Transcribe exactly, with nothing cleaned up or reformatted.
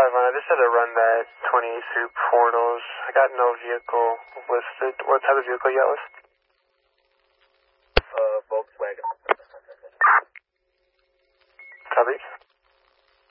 five one, I just had to run that twenty-eight through portals. I got no vehicle listed. What type of vehicle you got listed? Uh, Volkswagen. Copy.